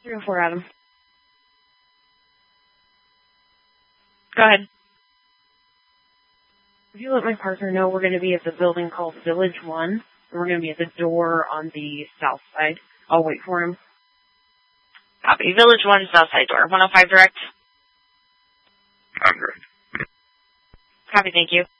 304, Adam. Go ahead. If you let my partner know we're going to be at the building called Village 1, and we're going to be at the door on the south side. I'll wait for him. Copy. Village 1, south side door. 105 direct. I'm direct. Copy, thank you.